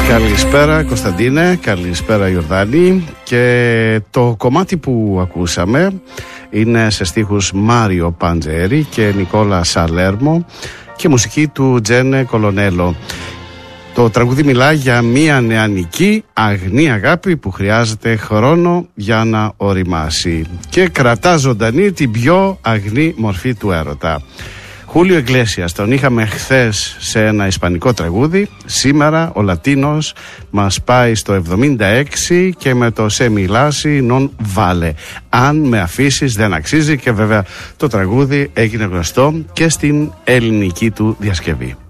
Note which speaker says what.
Speaker 1: Καλησπέρα Κωνσταντίνε, καλησπέρα Ιορδάνη. Και το κομμάτι που ακούσαμε είναι σε στίχους Μάριο Παντζέρη και Νικόλα Σαλέρμο και μουσική του Τζένε Κολονέλο. Το τραγούδι μιλά για μια νεανική αγνή αγάπη που χρειάζεται χρόνο για να οριμάσει και κρατά ζωντανή την πιο αγνή μορφή του έρωτα. Χούλιο Εγκλέσιας, τον είχαμε χθες σε ένα ισπανικό τραγούδι. Σήμερα ο Λατίνος μας πάει στο 76 και με το «Σε μιλάσει νον βάλε». Αν με αφήσεις δεν αξίζει, και βέβαια το τραγούδι έγινε γνωστό και στην ελληνική του διασκευή.